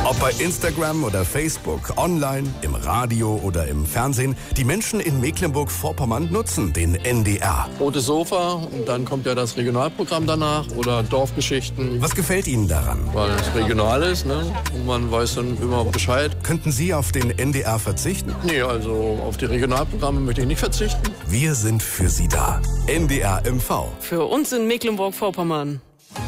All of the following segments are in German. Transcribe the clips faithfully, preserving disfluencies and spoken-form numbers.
Ob bei Instagram oder Facebook, online, im Radio oder im Fernsehen, die Menschen in Mecklenburg-Vorpommern nutzen den N D R. Rotes Sofa und dann kommt ja das Regionalprogramm danach oder Dorfgeschichten. Was gefällt Ihnen daran? Weil es regional ist, ne? Und man weiß dann immer Bescheid. Könnten Sie auf den N D R verzichten? Nee, also auf die Regionalprogramme möchte ich nicht verzichten. Wir sind für Sie da. N D R M V. Für uns in Mecklenburg-Vorpommern.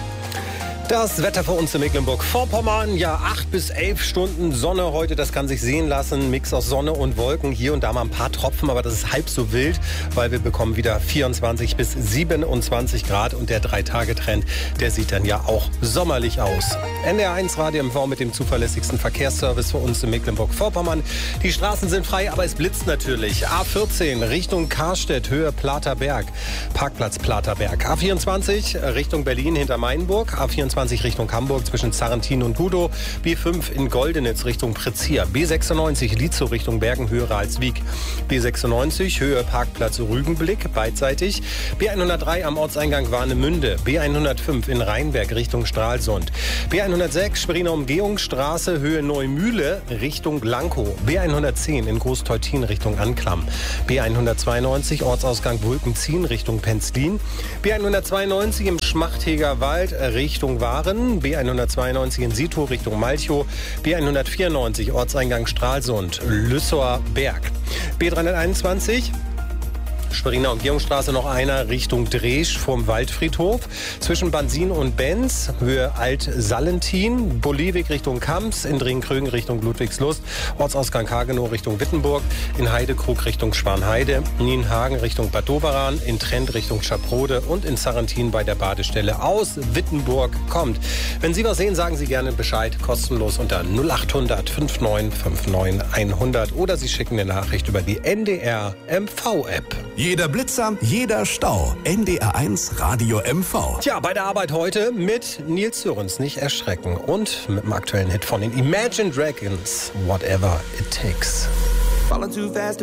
Das Wetter für uns in Mecklenburg-Vorpommern, ja, acht bis elf Stunden Sonne heute, das kann sich sehen lassen. Mix aus Sonne und Wolken, hier und da mal ein paar Tropfen, aber das ist halb so wild, weil wir bekommen wieder vierundzwanzig bis siebenundzwanzig Grad und der drei-Tage-Trend, der sieht dann ja auch sommerlich aus. N D R eins Radio M V mit dem zuverlässigsten Verkehrsservice für uns in Mecklenburg-Vorpommern. Die Straßen sind frei, aber es blitzt natürlich. A vierzehn Richtung Karstedt, Höhe Platerberg, Parkplatz Platerberg. A vierundzwanzig Richtung Berlin hinter Mainburg, A vierundzwanzig Richtung Hamburg zwischen Zarrentin und Gudow, B fünf in Goldenitz Richtung Prezier, B sechsundneunzig Lietzow Richtung Bergen, Höhe Ralswiek, B sechsundneunzig Höhe Parkplatz Rügenblick, beidseitig, B hundertdrei am Ortseingang Warnemünde, B hundertfünf in Rheinberg Richtung Stralsund, B hundertsechs Sperriner Umgehungsstraße, Höhe Neumühle Richtung Blankow, B hundertzehn in Großteutin Richtung Anklam, B hundertzweiundneunzig Ortsausgang Wulkenzien Richtung Penzlin, B hundertzweiundneunzig im Schmachtheger Wald Richtung Waren, B hundertzweiundneunzig in Sito Richtung Malchow, B hundertvierundneunzig Ortseingang Stralsund, Lüssower Berg, B dreihunderteinundzwanzig Sperriner Umgehungsstraße noch einer Richtung Dreesch vom Waldfriedhof. Zwischen Bansin und Benz, Höhe Alt-Sallentin, Bolivik Richtung Kamps, in Dringenkrögen Richtung Ludwigslust, Ortsausgang Hagenow Richtung Wittenburg, in Heidekrug Richtung Schwanheide, Nienhagen Richtung Bad Doberan, in Trend Richtung Schaprode und in Zarrentin bei der Badestelle aus Wittenburg kommt. Wenn Sie was sehen, sagen Sie gerne Bescheid, kostenlos unter null acht hundert neunundfünfzig neunundfünfzig hundert oder Sie schicken eine Nachricht über die N D R M V-App. Jeder Blitzer, jeder Stau. N D R eins Radio M V. Tja, bei der Arbeit heute mit Nils Sörens, nicht erschrecken. Und mit dem aktuellen Hit von den Imagine Dragons, Whatever It Takes.